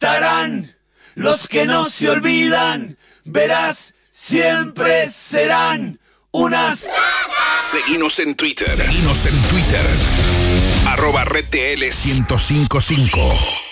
estarán los que no se olvidan, verás, siempre serán unas... Seguinos en Twitter. @RedTL1055.